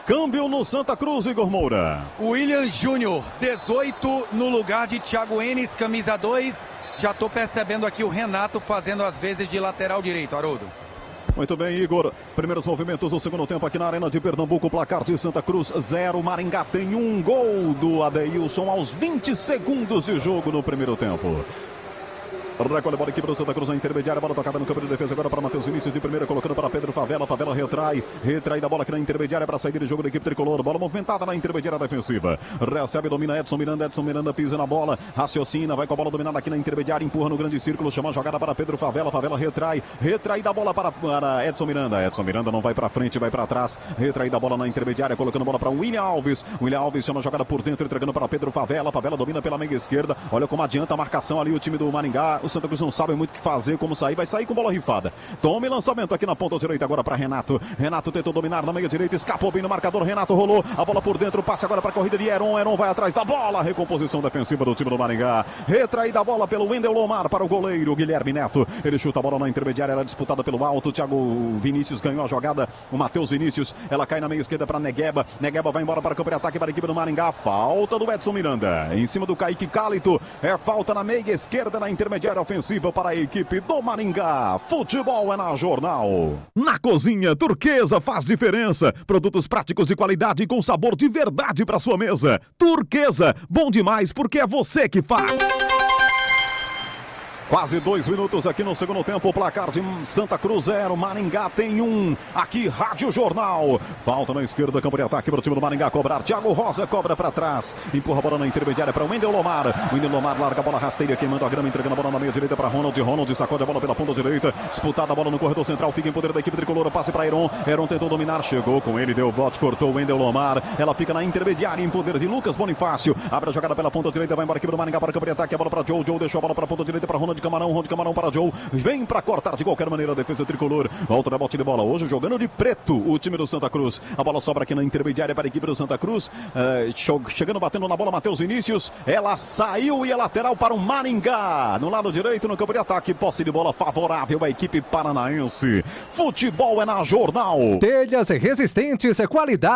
Câmbio no Santa Cruz, Igor Moura. William Júnior, 18 no lugar de Thiago Enes, camisa 2. Já estou percebendo aqui o Renato fazendo as vezes de lateral direito, Haroldo. Muito bem, Igor. Primeiros movimentos do segundo tempo aqui na Arena de Pernambuco. Placar de Santa Cruz 0. Maringá tem um gol do Adeilson aos 20 segundos de jogo no primeiro tempo. Recolhe a bola aqui para o Santa Cruz na intermediária, bola tocada no campo de defesa agora para Matheus Vinícius de primeira, colocando para Pedro Favela, Favela retrai da bola aqui na intermediária para sair de jogo da equipe tricolor, bola movimentada na intermediária defensiva, recebe, domina Edson Miranda pisa na bola, raciocina, vai com a bola dominada aqui na intermediária, empurra no grande círculo, chama a jogada para Pedro Favela, Favela retrai da bola para Edson Miranda não vai para frente, vai para trás, retrai da bola na intermediária, colocando a bola para William Alves chama a jogada por dentro, entregando para Pedro Favela, Favela domina pela meia esquerda, olha como adianta a marcação ali o time do Maringá, o Santa Cruz não sabe muito o que fazer, como sair, vai sair com bola rifada. Tome lançamento aqui na ponta direita agora para Renato. Renato tentou dominar na meia direita, escapou bem no marcador. Renato rolou, a bola por dentro, passe agora para a corrida de Heron. Heron vai atrás da bola, recomposição defensiva do time do Maringá. Retraída a bola pelo Wendel Lomar para o goleiro Guilherme Neto. Ele chuta a bola na intermediária, ela é disputada pelo alto. Thiago Vinícius ganhou a jogada. O Matheus Vinícius, ela cai na meia esquerda para Negueba. Negueba vai embora para o campo de ataque para a equipe do Maringá. Falta do Edson Miranda em cima do Kaique Cálito. É falta na meia esquerda na intermediária ofensiva para a equipe do Maringá. Futebol é na Jornal. Na cozinha, Turquesa faz diferença. Produtos práticos de qualidade e com sabor de verdade para sua mesa. Turquesa, bom demais porque é você que faz. Quase 2 minutos aqui no segundo tempo, placar de Santa Cruz 0, Maringá tem 1, aqui Rádio Jornal. Falta na esquerda, campo de ataque para o time do Maringá cobrar, Thiago Rosa cobra para trás, empurra a bola na intermediária para o Wendel Lomar. Wendel Lomar larga a bola rasteira, queimando a grama, entregando a bola na meia direita para Ronald sacode a bola pela ponta direita, disputada a bola no corredor central, fica em poder da equipe tricolor, passe para Heron tentou dominar, chegou com ele, deu bote, cortou o Wendel Lomar, ela fica na intermediária em poder de Lucas Bonifácio, abre a jogada pela ponta direita, vai embora a equipe do Maringá para o campo de ataque, a bola para Joe deixou a bola para a ponta direita para Ronald Camarão para Joe, vem para cortar de qualquer maneira a defesa tricolor, volta na bote de bola, hoje jogando de preto o time do Santa Cruz, a bola sobra aqui na intermediária para a equipe do Santa Cruz, chegando, batendo na bola Matheus Vinícius, ela saiu e é lateral para o Maringá, no lado direito no campo de ataque, posse de bola favorável à equipe paranaense. Futebol é na Jornal. Telhas resistentes, qualidade.